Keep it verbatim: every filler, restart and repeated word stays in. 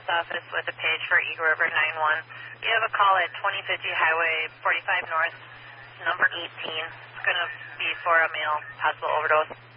office with a page for Eagle River nine one. You have a call at twenty fifty Highway forty-five North, number eighteen. It's going to be for a male possible overdose.